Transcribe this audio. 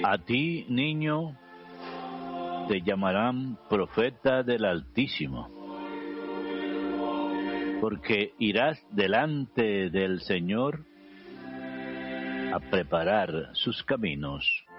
A ti, niño, te llamarán profeta del Altísimo, porque irás delante del Señor a preparar sus caminos.